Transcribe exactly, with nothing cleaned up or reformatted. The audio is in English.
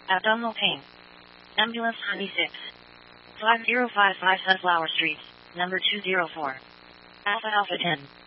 Abdominal pain. Ambulance twenty-six. five zero five five Sunflower Street, number two zero four. Alpha Alpha ten.